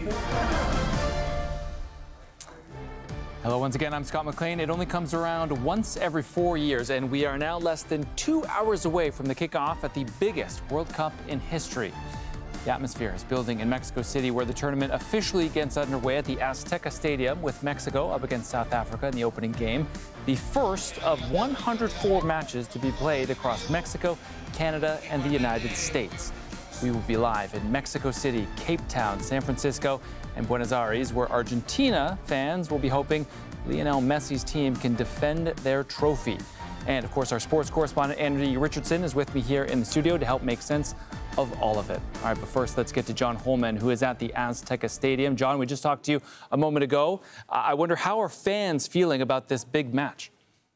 Hello once again, I'm Scott McLean. It only comes around once every 4 years, and we are now less than 2 hours away from the kickoff at the biggest World Cup in history. The atmosphere is building in Mexico City, where the tournament officially gets underway at the Azteca Stadium, with Mexico up against South Africa in the opening game. The first of 104 matches to be played across Mexico, Canada, and the United States. We will be live in Mexico City, Cape Town, San Francisco, and Buenos Aires, where Argentina fans will be hoping Lionel Messi's team can defend their trophy. And of course, our sports correspondent, Andy Richardson, is with me here in the studio to help make sense of all of it. All right, but first, let's get to John Holman, who is at the Azteca Stadium. John, we just talked to you a moment ago. I wonder, how are fans feeling about this big match?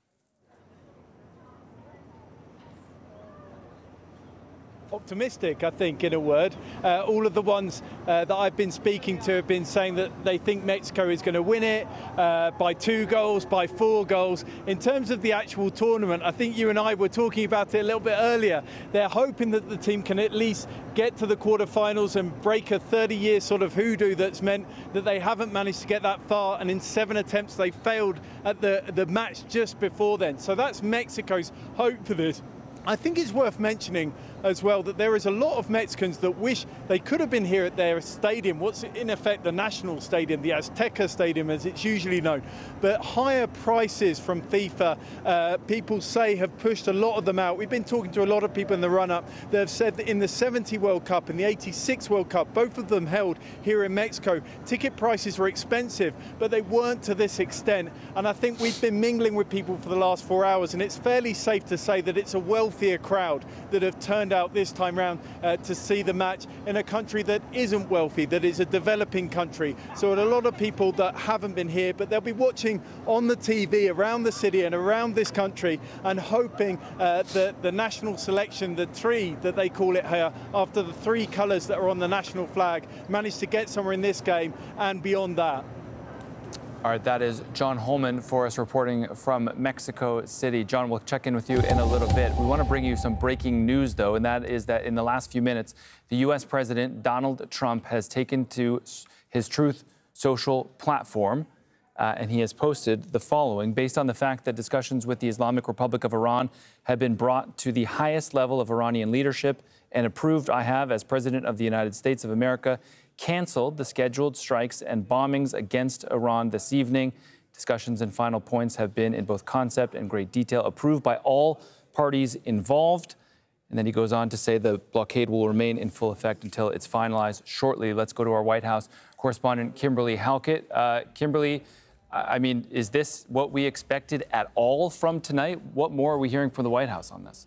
Optimistic, I think, in a word. All of the ones that I've been speaking to have been saying that they think Mexico is going to win it by 2 goals, by 4 goals. In terms of the actual tournament, I think you and I were talking about it a little bit earlier. They're hoping that the team can at least get to the quarterfinals and break a 30-year sort of hoodoo that's meant that they haven't managed to get that far, and in 7 attempts they failed at the match just before then. So that's Mexico's hope for this. I think it's worth mentioning as well that there is a lot of Mexicans that wish they could have been here at their stadium, what's in effect the national stadium, the Azteca Stadium as it's usually known. But higher prices from FIFA, people say, have pushed a lot of them out. We've been talking to a lot of people in the run-up that have said that in the 70 World Cup and the 86 World Cup, both of them held here in Mexico, ticket prices were expensive, but they weren't to this extent. And I think we've been mingling with people for the last 4 hours, and it's fairly safe to say that it's a wealthier crowd that have turned out this time round to see the match in a country that isn't wealthy, that is a developing country. So a lot of people that haven't been here, but they'll be watching on the TV around the city and around this country and hoping that the national selection, the tree that they call it here, after the 3 colours that are on the national flag, managed to get somewhere in this game and beyond that. All right, that is John Holman for us reporting from Mexico City. John, we'll check in with you in a little bit. We want to bring you some breaking news, though, and that is that in the last few minutes, the U.S. President Donald Trump has taken to his Truth Social platform, and he has posted the following. Based on the fact that discussions with the Islamic Republic of Iran have been brought to the highest level of Iranian leadership and approved, I have, as President of the United States of America, canceled the scheduled strikes and bombings against Iran this evening. Discussions and final points have been, in both concept and great detail, approved by all parties involved. And then he goes on to say the blockade will remain in full effect until it's finalized shortly. Let's go to our White House correspondent, Kimberly Halkett. Kimberly, I mean, is this what we expected at all from tonight? What more are we hearing from the White House on this?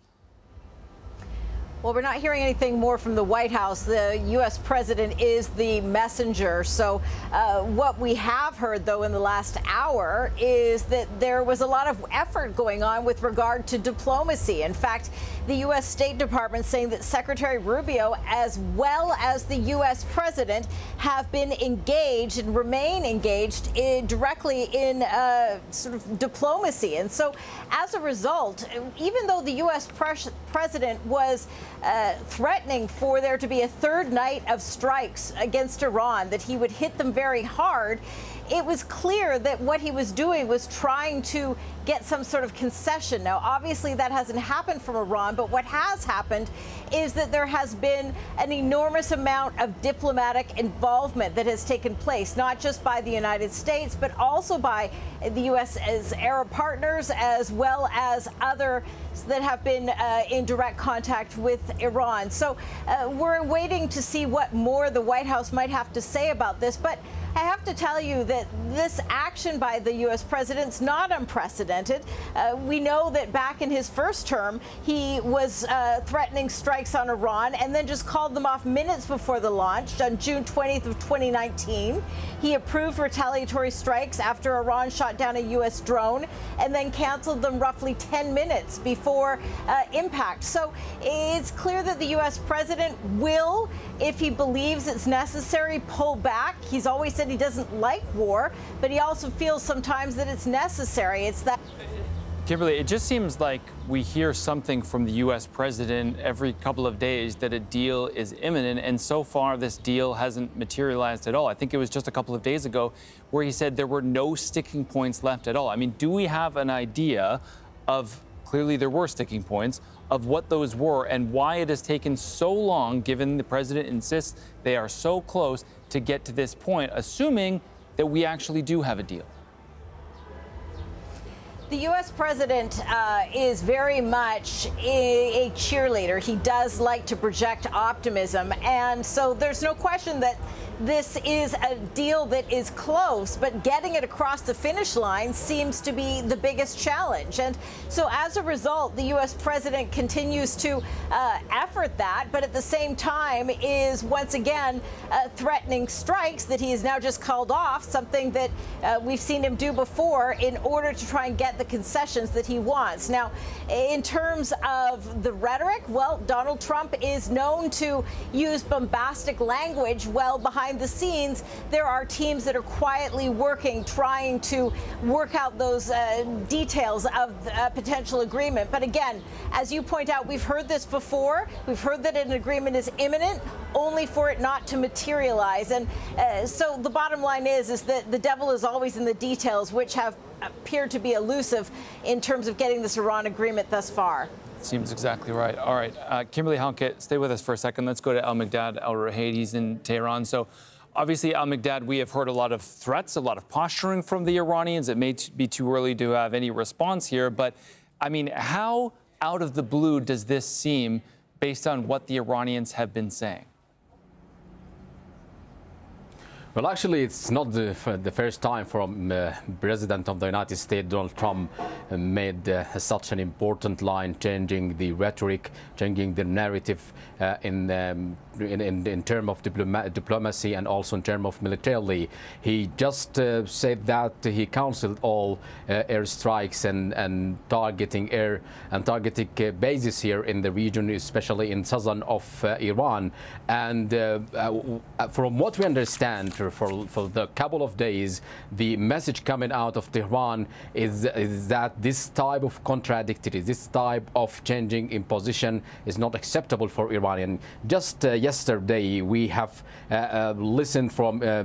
Well, we're not hearing anything more from the White House. The U.S. president is the messenger. So what we have heard, though, in the last hour is that there was a lot of effort going on with regard to diplomacy. In fact, the U.S. State Department saying that Secretary Rubio, as well as the U.S. president, have been engaged and remain engaged directly in sort of diplomacy. And so as a result, even though the U.S. president was threatening for there to be a 3rd night of strikes against Iran, that he would hit them very hard, it was clear that what he was doing was trying to get some sort of concession. Now, obviously, that hasn't happened from Iran, but what has happened is that there has been an enormous amount of diplomatic involvement that has taken place, not just by the United States, but also by the U.S.'s Arab partners, as well as others that have been in direct contact with Iran. So we're waiting to see what more the White House might have to say about this. But I have to tell you that this action by the U.S. president's not unprecedented. We know that back in his first term, he was threatening strikes on Iran and then just called them off minutes before the launch. On June 20th of 2019, he approved retaliatory strikes after Iran shot down a U.S. drone and then canceled them roughly 10 minutes before impact. So it's clear that the U.S. president will, if he believes it's necessary, pull back. He's always said he doesn't like war, but he also feels sometimes that it's necessary. It's that. Kimberly, it just seems like we hear something from the U.S. president every couple of days that a deal is imminent, and so far this deal hasn't materialized at all. I think it was just a couple of days ago where he said there were no sticking points left at all. I mean, do we have an idea of, clearly there were sticking points, of what those were and why it has taken so long, given the president insists they are so close to get to this point, assuming that we actually do have a deal? The U.S. president is very much a cheerleader. He does like to project optimism. And so there's no question that this is a deal that is close, but getting it across the finish line seems to be the biggest challenge. And so as a result, the U.S. president continues to effort that, but at the same time is once again threatening strikes that he has now just called off, something that we've seen him do before in order to try and get the concessions that he wants. Now, in terms of the rhetoric, well, Donald Trump is known to use bombastic language. Well, behind the scenes, there are teams that are quietly working, trying to work out those details of a potential agreement. But again, as you point out, we've heard this before. We've heard that an agreement is imminent, only for it not to materialize. And so the bottom line is that the devil is always in the details, which have appeared to be elusive in terms of getting this Iran agreement thus far. Seems exactly right. All right, Kimberly Halkett, stay with us for a second. Let's go to Al-Mikdad al-Ruhayd. He's in Tehran. So obviously, Al-Mikdad, we have heard a lot of threats, a lot of posturing from the Iranians. It may be too early to have any response here, but I mean, how out of the blue does this seem based on what the Iranians have been saying? Well, actually, it's not the first time from President of the United States, Donald Trump, made such an important line, changing the rhetoric, changing the narrative in terms of diplomacy and also in terms of militarily. He just said that he canceled all airstrikes and targeting bases here in the region, especially in southern of Iran. And from what we understand, for the couple of days, the message coming out of Tehran is that this type of contradictory, this type of changing in position is not acceptable for Iranian. Just yesterday, we have listened from